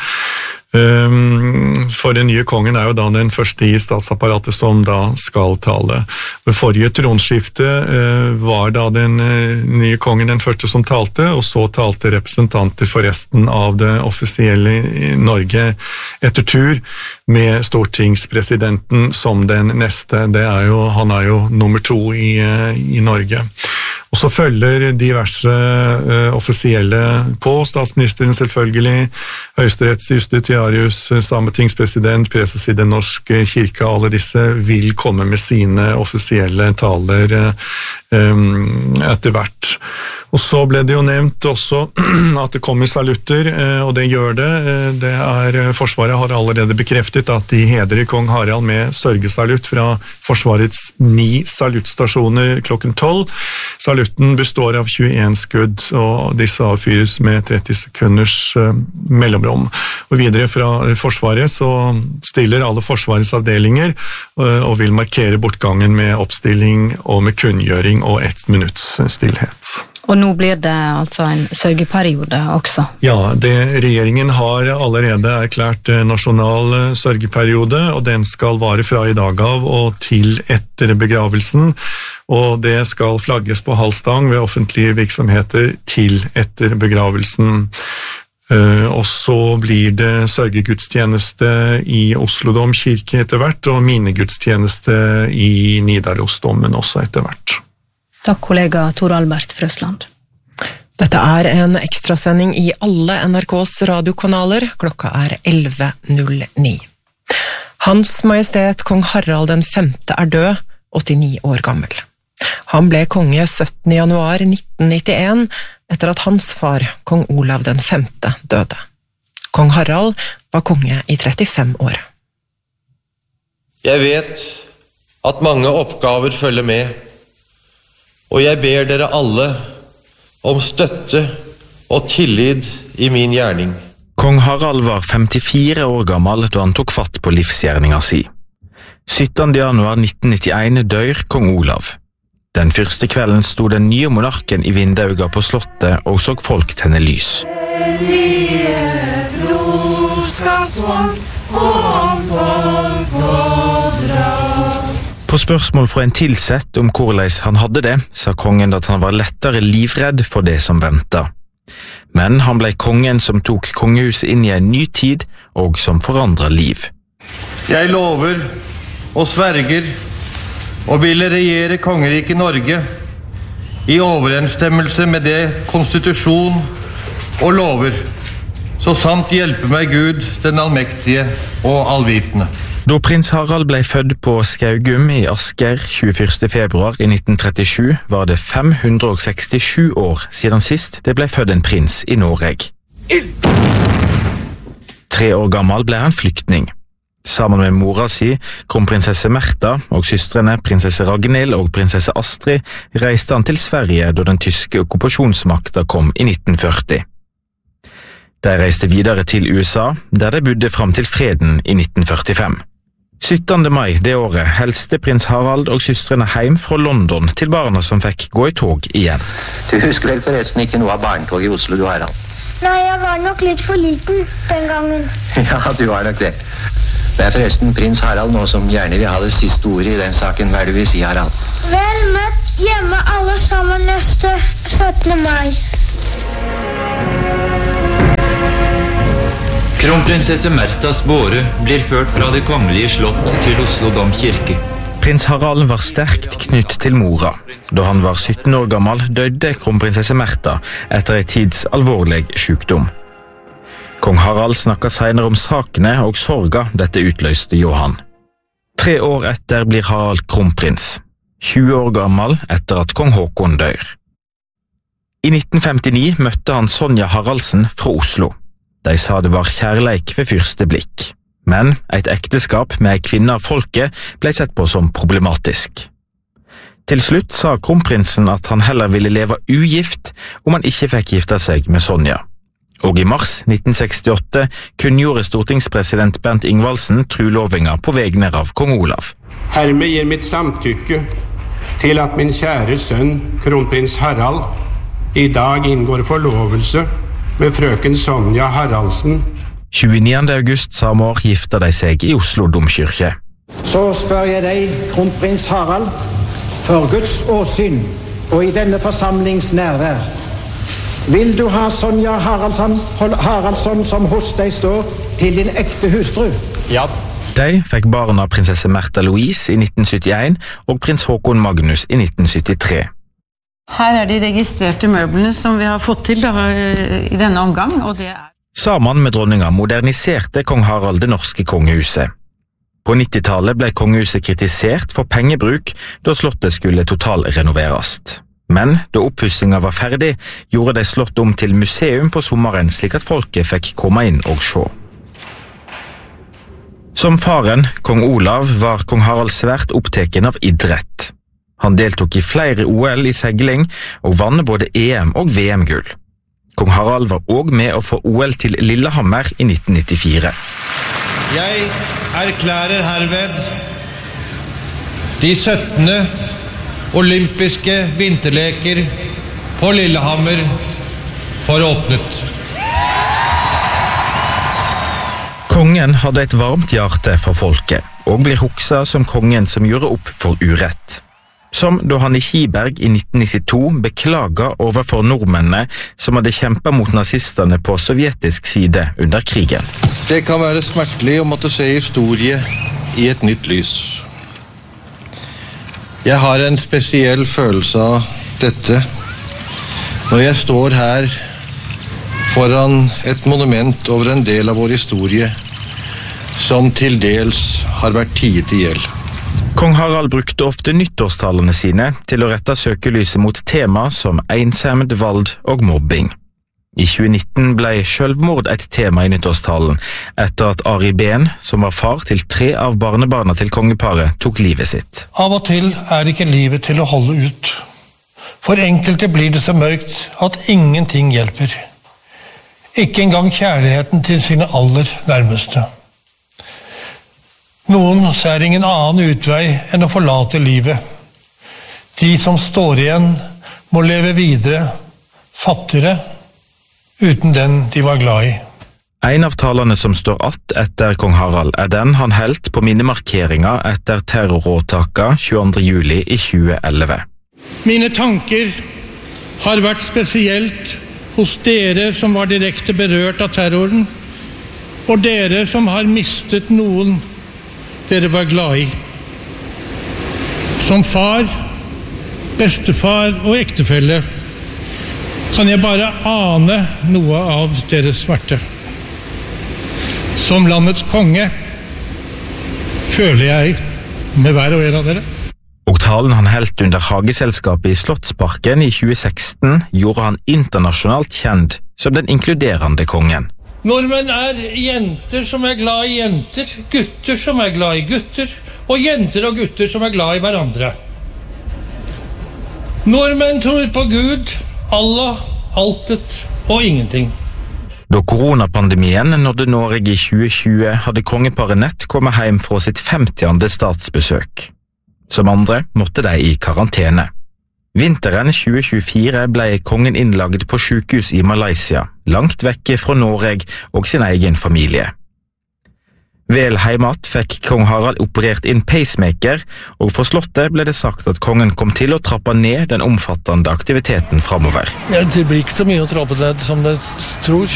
For den nye kongen er jo da den første i statsapparatet som da skal tale. Ved forrige tronskifte var da den nye kongen den første som talte, og så talte representanter for resten av det offisielle Norge etter tur, med stortingspresidenten som den neste. Det er jo, han er jo nummer to i, i Norge. Og så følger diverse uh, offisielle på, statsministeren selvfølgelig, høyesterettsjustitiarius, sametingspresident, preses i den norske kirke, alle disse vil komme med sine offisielle taler uh, um, etter hvert. Og så ble det jo nevnt også at det kommer salutter, og det gjør det. Det er, Forsvaret har allerede bekreftet at de hedrer kong Harald med sørgesalutt fra Forsvarets ni saluttstasjoner klokken tolv. Salutten består av tjueen skudd, og disse avfyres med tretti sekunders mellomrom. Og videre fra Forsvaret så stiller alle Forsvarets avdelinger og vil markere bortgangen med oppstilling og med kunngjøring og ett minutts stillhet. Og nå blir det altså en sørgeperiode også. Ja, det, regjeringen har allerede erklært nasjonal sørgeperiode, og den skal vare fra i dag av og til etter begravelsen, og det skal flagges på halvstang ved offentlige virksomheter til etter begravelsen. Uh, og så blir det sørgegudstjeneste i Oslo domkirke etter hvert, og minnegudstjeneste i Nidarosdomen også etter hvert. Takk, kollega Tor Albert Frøsland. Dette er en ekstrasending i alle N R K's radiokanaler. Klokka er elleve null ni. Hans Majestet Kong Harald den femte er død, åttini år gammel. Han ble konge syttende januar nitten nittien, etter at hans far, kong Olav den femte, døde. Kong Harald var konge i trettifem år. Jeg vet at mange oppgaver følger med, og jeg ber dere alle om støtte og tillit i min gjerning. Kong Harald var femtifire år gammel da han tok fatt på livsgjerninga si. syttende januar nitten nittien dør kong Olav. Den første kvelden sto den nye monarken i vindauga på slottet og så folk tenne lys. På spørsmål fra en tilsett om hvordan han hadde det, sa kongen at han var lettere livredd for det som ventet. Men han ble kongen som tok kongehuset inn i en ny tid og som forandret liv. Jeg lover og sverger og ville regjere kongeriket Norge i overensstemmelse med det konstitusjon og lover, så sant hjelpe meg Gud, den allmektige og allvitende. Da prins Harald ble født på Skaugum i Asker tjueførste februar i nitten trettisju, var det fem hundre sekstisju år siden sist det ble født en prins i Norge. Tre år gammel ble han flyktning. Sammen med mora si, kronprinsesse Märtha og søstrene prinsesse Ragnhild og prinsesse Astrid, reiste han til Sverige da den tyske okkupasjonsmakta kom i nitten førti. De reiste videre til U S A, der de bodde fram til freden i nitten førtifem. syttende mai det året helste prins Harald og søstrene hjem fra London til barna som fikk gå i tog igjen. Du husker vel forresten ikke noe av barnetog i Oslo, du Harald? Nei, jeg var nok litt for liten den gangen. Ja, du var nok det. Det er forresten prins Harald nå som gjerne vil ha det siste ordet i den saken. Hva er det du vil si, Harald? Vel møtt hjemme alle sammen neste syttende mai. Kronprinsesse Märthas båre blir ført fra det kongelige slott til Oslo domkirke. Prins Harald var sterkt knytt til mora. Da han var sytten år gammel døde kronprinsesse Märtha etter en tids alvorlig sykdom. Kong Harald snakket senere om sakene og sorga dette utløste Johan. Tre år etter blir Harald kronprins, tjue år gammel etter at kong Håkon dør. I nitten femtini møtte han Sonja Haraldsen fra Oslo. De sa det var kjærleik ved første blikk, men et ekteskap med ei kvinne av folket ble sett på som problematisk. Til slutt sa kronprinsen at han heller ville leve ugift om han ikke fikk gifte seg med Sonja. Og i mars nitten sekstiåtte kunngjorde stortingspresident Bernt Ingvaldsen trulovinga på vegne av kong Olav. Hermed gir mitt samtykke til at min kjære sønn, kronprins Harald, i dag inngår forlovelse med frøken Sonja Haraldsen. tjueniende august samme år gifter de seg i Oslo domkirke. Så spør jeg deg, kronprins Harald, for Guds åsyn og i denne forsamlings nærvær, vil du ha Sonja Haraldsson, Haraldsson som hos deg står til din ekte hustru? Ja. De fikk barna prinsesse Märtha Louise i nitten syttien og prins Håkon Magnus i nitten syttitre. Her er de registrerte møblene som vi har fått til da, i denne omgang, og det er... Sammen med dronninga moderniserte kong Harald det norske kongehuset. På nittitallet ble kongehuset kritisert for pengebruk da slottet skulle totalrenoveres. Men da oppussinga var ferdig, gjorde de slottet om til museum på sommeren slik at folket fikk komme inn og se. Som faren, kong Olav, var kong Harald svært oppteken av idrett. Han deltok i flere O L i segling og vann både E M og V M-gull. Kong Harald var også med å få O L til Lillehammer i nitten nittifire. Jeg erklærer herved de syttende olympiske vinterleker på Lillehammer for åpnet. Kongen hadde et varmt hjerte for folket, og blir hukset som kongen som gjorde opp for urett. Som da han i Kiberg i nitten nittito beklaget overfor nordmennene som hadde kjempet mot nazistene på sovjetisk side under krigen. Det kan være smertelig å måtte se historie i et nytt lys. Jeg har en spesiell følelse av dette når jeg står her foran et monument over en del av vår historie som til dels har vært tiet i hjel. Kong Harald brukte ofte nyttårstalene sine til å rette søkelyset mot tema som ensemd, vold og mobbing. I tjuenitten ble selvmord et tema i nyttårstalen etter at Ari Behn, som var far til tre av barnebarna til kongeparet, tok livet sitt. Av og til er ikke livet til å holde ut. For enkelte blir det så mørkt at ingenting hjelper. Ikke engang kjærligheten til sine aller nærmeste. Noen ser ingen annen utvei enn å forlate livet. De som står igjen må leve videre, fattigere, uten den de var glad i. En av talene som står att etter kong Harald er den han helt på minnemarkeringa etter terroråtaka tjueandre juli i tjueelleve. Mine tanker har vært spesielt hos dere som var direkte berørt av terroren, og dere som har mistet noen dere var glad i. Som far, bestefar og ektefelle kan jeg bare ane noe av deres smerte. Som landets konge føler jeg med hver og en av dere. Og talen han helt under Hageselskapet i Slottsparken i tjueseksten gjorde han internasjonalt kjent som den inkluderende kongen. Nordmenn er jenter som er glad i jenter, gutter som er glad i gutter, og jenter og gutter som er glad i hverandre. Nordmenn tror på Gud, Allah, altet og ingenting. Da koronapandemien nådde Norge i tjue tjue, hadde kongeparet nett kommet hjem fra sitt femtiende statsbesøk. Som andre måtte de i karantene. Vinteren tjue tjuefire ble kongen innlagd på sykehus i Malaysia, langt vekke fra Norge og sin egen familie. Vel heimat fikk kong Harald operert inn pacemaker, og for slottet ble det sagt at kongen kom til å trappe ned den omfattende aktiviteten fremover. Ja, det blir ikke så mye å trappe ned som det tror.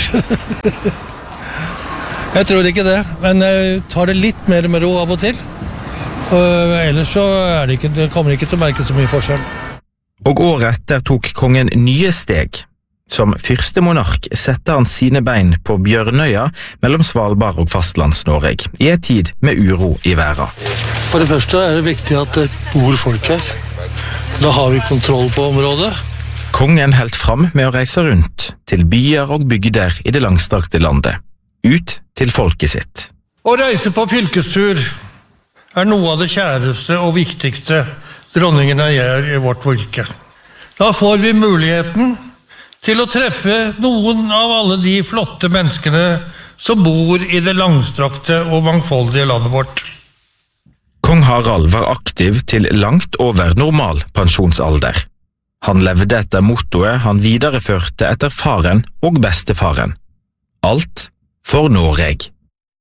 Jeg tror ikke det, men jeg tar det litt mer med ro av og til. Og ellers så er det ikke, det kommer ikke til å merke så mye forskjell. Og året etter tok kongen nye steg. Som første monark sette han sine bein på Bjørnøya mellom Svalbard og fastlands-Norge, i en tid med uro i verden. For det første er det viktig at det bor folk her. Da har vi kontroll på området. Kongen helt fram med å reise rundt til byer og bygder i det langstrakte landet, ut til folket sitt. Å reise på fylkestur er noe av det kjæreste og viktigste dronningene gjør i vårt fylke. Da får vi muligheten til å treffe noen av alle de flotte menneskene som bor i det langstrakte og mangfoldige landet vårt. Kong Harald var aktiv til langt over normal pensjonsalder. Han levde etter mottoet han videreførte etter faren og bestefaren. Alt for Norge.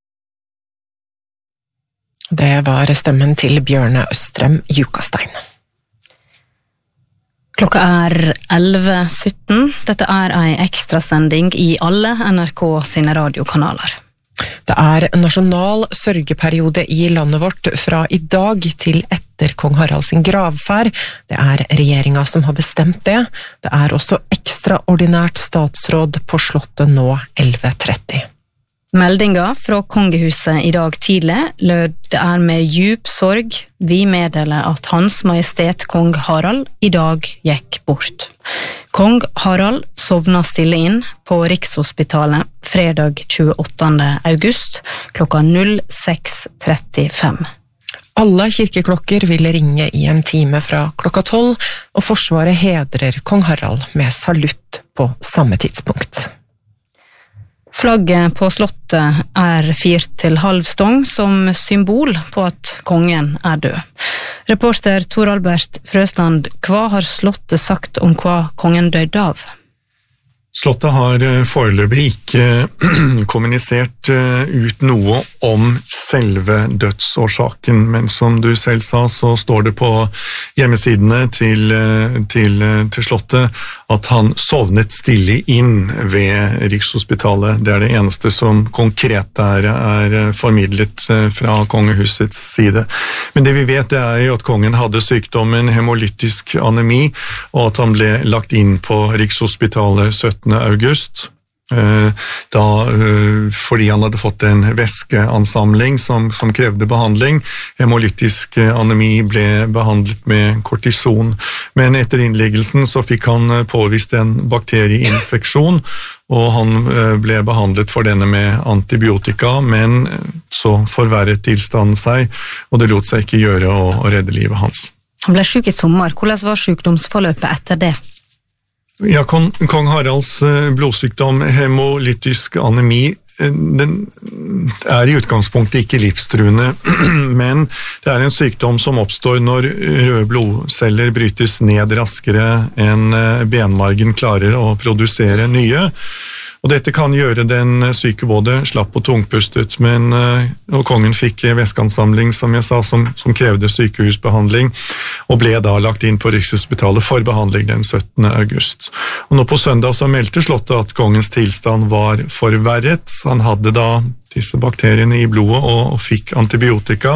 Det var stemmen til Bjørne Østrem Jukastein. Klokka er elleve sytten. Dette er en ekstrasending i alle N R K sine radiokanaler. Det er nasjonal sørgeperiode i landet vårt fra i dag til etter kong Harald sin gravferd. Det er regjeringa som har bestemt det. Det er også ekstraordinært statsråd på slottet nå elleve tretti. Meldinga fra kongehuset i dag tidlig lød det er med djup sorg vi meddeler at Hans Majestet Kong Harald i dag gikk bort. Kong Harald sovna stille inn på Rikshospitalet fredag tjueåttende august klokka seks trettifem. Alle kirkeklokker vil ringe i en time fra klokka tolv, og Forsvaret hedrer Kong Harald med salutt på samme tidspunkt. Flagget på slottet er firt til halv stong som symbol på at kongen er død. Reporter Tor Albert Frøsland, hva har slottet sagt om hva kongen døde av? Slottet har foreløpig ikke kommunisert ut noe om selve dødsårsaken, men som du selv sa, så står det på hjemmesidene til, til, til Slottet at han sovnet stille inn ved Rikshospitalet. Det er det eneste som konkret er, er formidlet fra kongehusets side. Men det vi vet det er jo at kongen hadde sykdommen hemolytisk anemi, og at han ble lagt inn på Rikshospitalet syttende august, da, fordi han hadde fått en væskeansamling som, som krevde behandling. Hemolytisk anemi ble behandlet med kortison, men etter innleggelsen så fikk han påvist en bakterieinfeksjon, og han ble behandlet for denne med antibiotika, men så forverret tilstanden seg, og det lot seg ikke gjøre å, å redde livet hans. Han ble syk i sommer. Hvordan var sykdomsforløpet etter det? Ja, kong, kong Haralds blodsykdom, hemolytisk anemi, den er i utgangspunktet ikke livstruende, men det er en sykdom som oppstår når røde blodceller brytes ned raskere enn benmargen klarer å produsere nye. Og dette kan gjøre den syke både slapp og tungpustet, men og kongen fikk væskeansamling, som jeg sa, som, som krevde sykehusbehandling, og ble da lagt inn på Rikshospitalet for behandling den syttende august. Og nå på søndag så meldte Slottet at kongens tilstand var forverret. Han hadde da disse bakteriene i blodet og, og fikk antibiotika,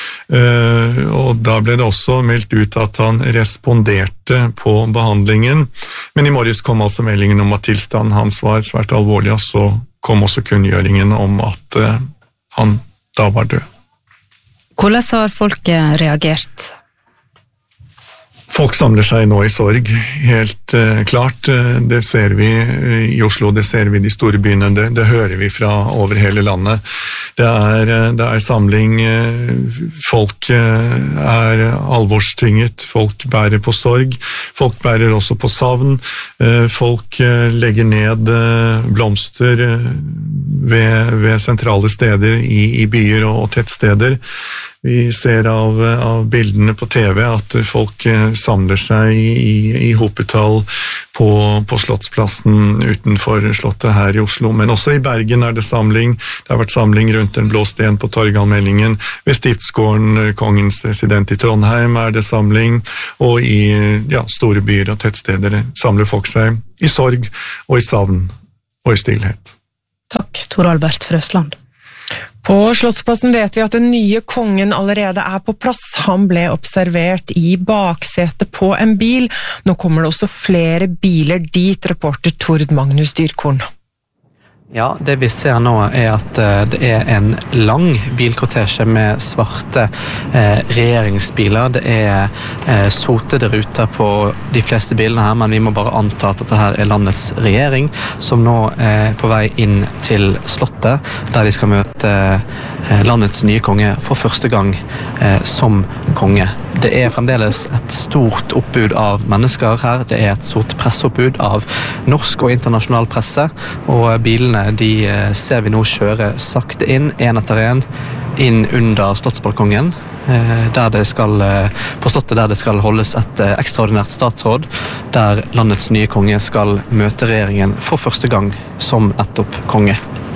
uh, og da ble det også meldt ut at han responderte på behandlingen, men i morges kom altså meldingen om at tilstanden hans var svært alvorlig, og så kom også kunngjøringen om at uh, han da var død. Hvordan har folket reagert? Folk samler seg nå i sorg, helt uh, klart. Det ser vi i Oslo, det ser vi i de store byene, det, det hører vi fra over hele landet. Det er, det er samling, folk er alvorstynget, folk bærer på sorg, folk bærer også på savn, folk legger ned blomster ved, ved sentrale steder i, i byer og tettsteder. Vi ser av, av bildene på T V at folk samler seg i, i hopetall på, på Slottsplassen utenfor Slottet her i Oslo, men også i Bergen er det samling. Det har vært samling rundt den blå sten på Torgallmenningen. Ved Stiftsgården, kongens resident i Trondheim, er det samling, og i ja, store byer og tettsteder samler folk seg i sorg og i savn og i stillhet. Takk, Tor Albert Frøsland. På Slottsplassen vet vi at den nye kongen allerede er på plass. Han ble observert i baksetet på en bil. Nå kommer det også flere biler dit, reporter Tord Magnus Dyrkorn. Ja, det vi ser nå er at det er en lang bilkortesje med svarte eh, regjeringsbiler. Det er eh, sotede ruter på de fleste bilene her, men vi må bare anta at dette her er landets regjering, som nå er på vei inn til Slottet, der de skal møte eh, landets nye konge for første gang eh, som konge. Det er fremdeles et stort oppbud av mennesker her. Det er et stort presseoppbud av norsk og internasjonal presse, og bilene de ser vi nå kjøre sakte inn, en etter en, inn under slottsbalkongen, der det skal, på Slottet der det skal holdes et ekstraordinært statsråd, der landets nye konge skal møte regjeringen for første gang som nettopp konge.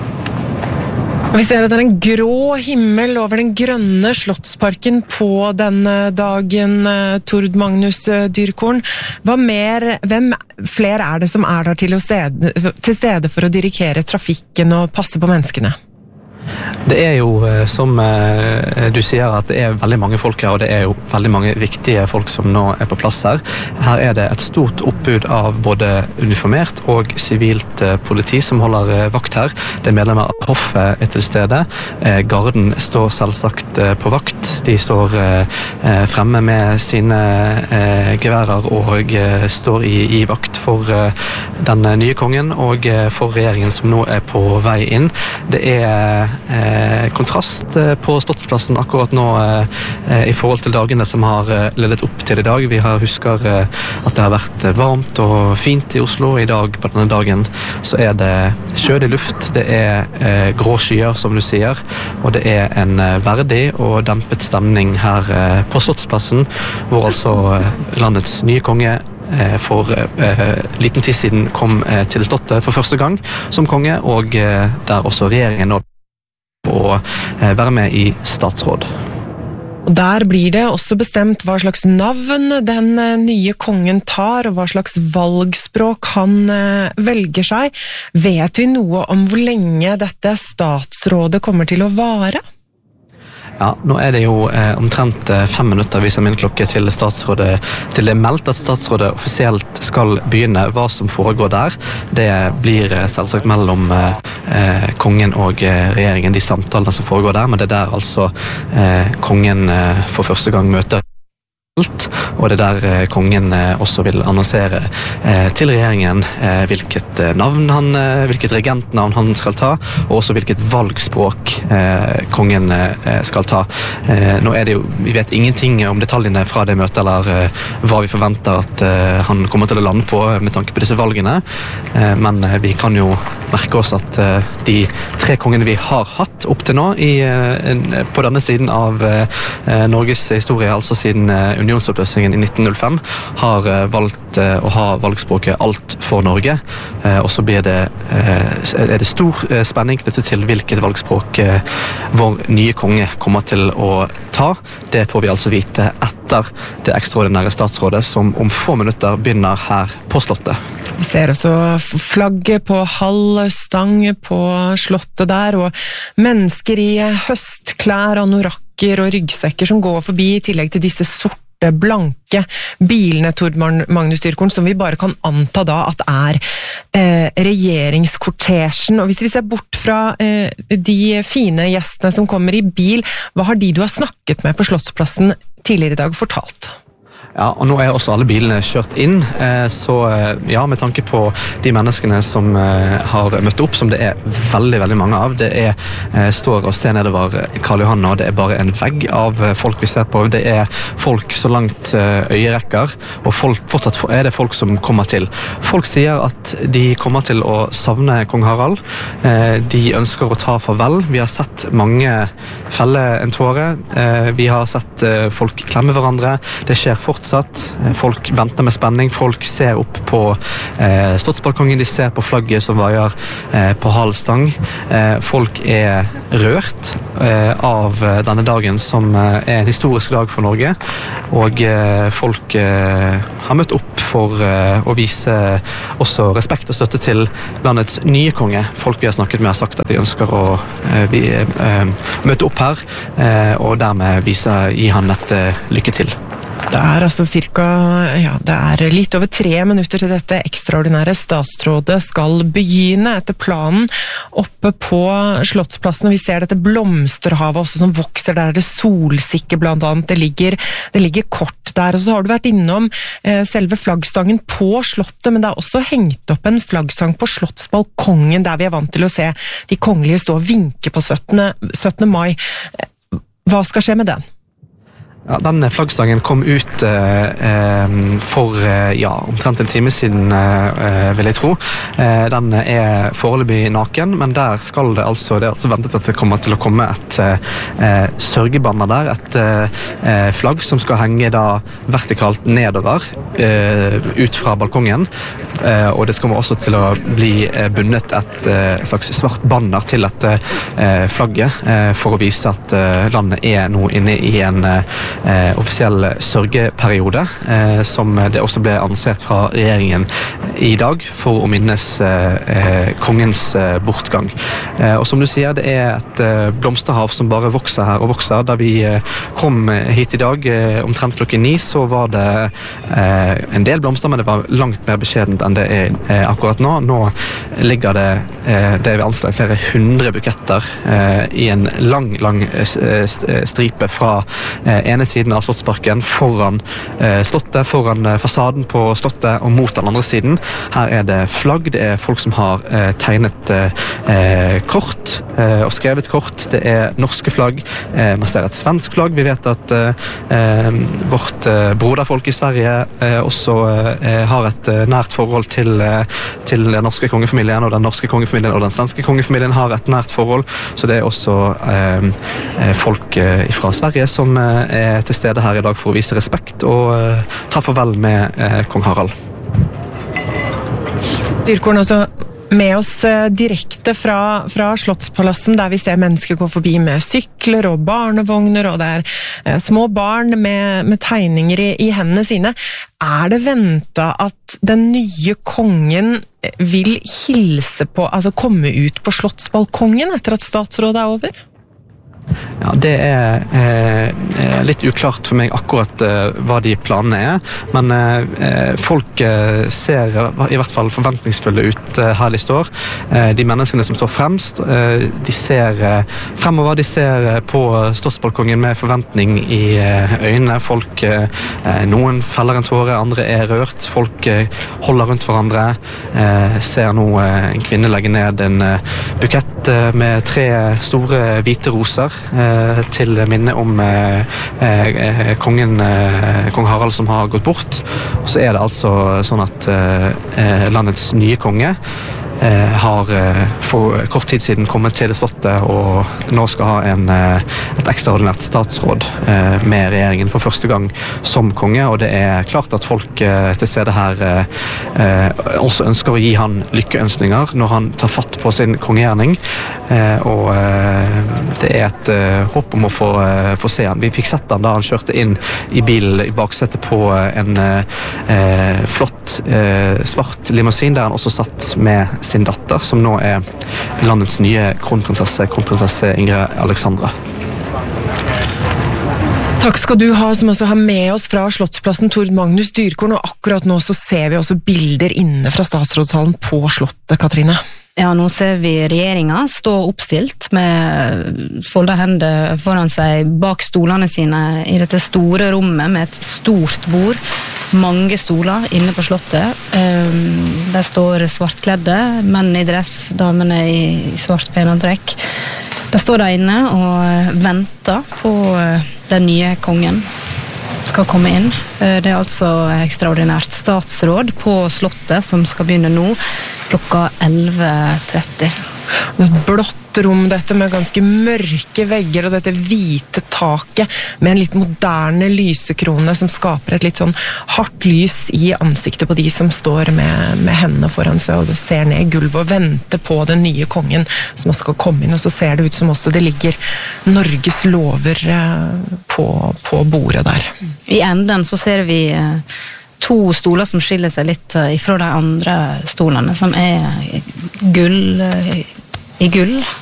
Vi ser at det er en grå himmel over den grønne Slottsparken på denne dagen, Tord Magnus Dyrkorn. Hva mer, hvem flere er det som er der til, å stede, til stede for å dirigere trafikken og passe på menneskene? Det er jo, som du sier, at det er veldig mange folk her, og det er jo veldig mange viktige folk som nå er på plass her. Her er det et stort oppbud av både uniformert og sivilt politi som holder vakt her. Det er medlemmer av hoffet er til stede. Garden står selvsagt på vakt. De står fremme med sine geværer og står i, i vakt for den nye kongen og for regjeringen som nå er på vei inn. Det er Eh, kontrast eh, på Slottsplassen akkurat nå eh, i forhold til dagene som har eh, ledet opp til i dag. Vi har husker eh, at det har vært varmt og fint i Oslo. I dag på denne dagen så er det kjølig luft, det er eh, grå skyer som du sier, og det er en eh, verdig og dempet stemning her eh, på Slottsplassen, hvor altså eh, landets nye konge for eh, liten tid siden kom eh, til Slottet for første gang som konge, og eh, der også regjeringen nå å eh, være med i statsråd. Og der blir det også bestemt hva slags navn den nye kongen tar, og hva slags valgspråk han eh, velger seg. Vet vi noe om hvor lenge dette statsrådet kommer til å vare? Ja, nå er det jo eh, omtrent fem minutter viser min klokke til statsrådet, til det er meldt at statsrådet offisielt skal begynne. Hva som foregår der, det blir eh, selvsagt mellom eh, kongen og eh, regjeringen, de samtalene som foregår der, men det er der altså eh, kongen eh, for første gang møter og det er der kongen også vil annonsere eh, til regjeringen eh, hvilket navn han, eh, hvilket regentnavn han skal ta, og også hvilket valgspråk eh, kongen eh, skal ta. Eh, nå er det jo, vi vet ingenting om detaljene fra det møtet, eller eh, hva vi forventer at eh, han kommer til å lande på med tanke på disse valgene, eh, men eh, vi kan jo merke oss at eh, de tre kongene vi har hatt opp til nå i, eh, på denne siden av eh, Norges historie, altså siden eh, unionsoppløsningen i nitten null fem, har valgt å ha valgspråket Alt for Norge, og så blir det, er det stor spenning knyttet til hvilket valgspråk vår nye konge kommer til å ta. Det får vi altså vite etter det ekstraordinære statsrådet som om få minutter begynner her på Slottet. Vi ser også flagget på halv stang på Slottet der, og mennesker i høstklær, anorakker og ryggsekker som går forbi, i tillegg til disse sorte blanke bilene, Tord Magnus Dyrkorn, som vi bare kan anta da at er eh, regjeringskortesjen. Og hvis vi ser bort fra eh, de fine gjestene som kommer i bil, hva har de du har snakket med på Slottsplassen tidligere i dag fortalt? Ja, og nå er også alle bilene kjørt inn, så ja, med tanke på de menneskene som har møtt opp, som det er veldig, veldig mange av, det er står og ser nedover Karl Johan, og det er bare en vegg av folk vi ser på, det er folk så langt øyerekker, og folk, fortsatt er det folk som kommer til. Folk sier at de kommer til å savne kong Harald, de ønsker å ta farvel, vi har sett mange felle en tåre, vi har sett folk klemme hverandre, det skjer fortsatt folk venter med spenning, folk ser opp på eh, slottsbalkongen, de ser på flagget som vaier eh, på halvstang. Eh, folk er rørt eh, av denne dagen som eh, er en historisk dag for Norge, og eh, folk eh, har møtt opp for eh, å vise også respekt og støtte til landets nye konge. Folk vi har snakket med har sagt at de ønsker å eh, vi, eh, møte opp her, eh, og dermed vise, gi han et eh, lykke til. Det er altså cirka, ja, det er litt over tre minutter til dette ekstraordinære statsrådet skal begynne etter planen oppe på Slottsplassen, og vi ser dette blomsterhavet også som vokser, der er det solsikke blant annet, det ligger, det ligger kort der, og så har du vært innom eh, selve flaggstangen på slottet, men det er også hengt opp en flaggstang på slottsbalkongen, der vi er vant til å se de kongelige stå og vinke på syttende mai. Hva skal skje med den? Ja, den flaggstangen kom ut eh, for eh, ja, omtrent en time siden, eh, vil jeg tro. Eh, den er foreløpig naken, men der skal det altså, det er altså ventet at det kommer til å komme et eh, sørgebanner der, et eh, flagg som skal henge da vertikalt nedover, eh, ut fra balkongen, eh, og det kommer også til å bli bundet et eh, slags svart banner til dette eh, flagget, eh, for å vise at eh, landet er nå inne i en eh, Eh, offisiell sørgeperiode, eh, som det også ble annonsert fra regjeringen i dag for å minnes eh, kongens eh, bortgang. Eh, og som du sier, det er et eh, blomsterhav som bare vokser her og vokser. Da vi eh, kom hit i dag, eh, omtrent klokken ni, så var det eh, en del blomster, men det var langt mer beskjedent enn det er eh, akkurat nå. Nå ligger det, eh, det vil anslå flere hundre buketter eh, i en lang, lang eh, stripe fra eh, ene siden av Slottsparken, foran eh, slottet, foran eh, fasaden på slottet og mot den andre siden. Her er det flagg, det er folk som har eh, tegnet eh, kort eh, og skrevet kort, det er norske flagg, eh, man ser et svensk flagg, vi vet at eh, vårt eh, broderfolk i Sverige eh, også eh, har et eh, nært forhold til, eh, til den norske kongefamilien, og den norske kongefamilien og den svenske kongefamilien har et nært forhold, så det er også eh, folk eh, fra Sverige som eh, er til stede her i dag for å vise respekt og uh, ta farvel med uh, kong Harald. Dyrkorn også med oss uh, direkte fra, fra Slottspalassen, der vi ser mennesker gå forbi med sykler og barnevogner, og det er uh, små barn med, med tegninger i, i hendene sine. Er det ventet at den nye kongen vil hilse på, altså komme ut på Slottsbalkongen etter at statsrådet er over? Ja, det er eh, litt uklart for meg akkurat eh, hva de planene er, men eh, folk eh, ser i hvert fall forventningsfulle ut eh, her de står. Eh, de menneskene som står fremst, eh, de ser eh, fremover, de ser eh, på slottsbalkongen med forventning i eh, øynene. Folk, eh, noen feller en tåre, andre er rørt, folk eh, holder rundt hverandre, eh, ser nå eh, en kvinne legge ned en eh, bukett eh, med tre store hvite roser, til minne om eh, eh, kongen, eh, kong Harald som har gått bort. Og så er det altså sånn at eh, landets nye konge eh, har eh, for kort tid siden kommet til det slottet og nå skal ha en, eh, et ekstraordinært statsråd eh, med regjeringen for første gang som konge, og det er klart at folk eh, til stede her eh, også ønsker å gi han lykkeønskninger når han tar fatt på sin kongegjerning, eh, og eh, det er et uh, håp om å få, uh, få se han. Vi fikk sett han da han kjørte inn i bilen i baksetet på uh, en uh, flott uh, svart limousin, der han også satt med sin datter, som nå er landets nye kronprinsesse, kronprinsesse Ingrid Alexandra. Takk skal du ha, som også har med oss fra Slottsplassen, Tord Magnus Dyrkorn, og akkurat nå så ser vi også bilder inne fra statsrådshallen på slottet, Katrine. Ja, nå ser vi regjeringen stå oppstilt med foldet hender foran seg bak stolene sine i dette store rommet med et stort bord. Mange stoler inne på slottet. Der står svartkledde, menn i dress, damene i svart penantrekk. Der står de inne og venter på den nye kongen skal komme inn. Det er altså ekstraordinært statsråd på slottet som skal begynne nå klokka elleve tretti. Et blått rom, dette med ganske mørke vegger og dette hvite taket med en litt moderne lysekrone som skaper et litt sånn hardt lys i ansiktet på de som står med, med hendene foran seg og ser ned i gulvet og venter på den nye kongen som skal komme inn, og så ser det ut som også det ligger Norges lover på, på bordet der. I enden så ser vi to stoler som skiller seg litt ifra de andre stolene, som er gull, i gull,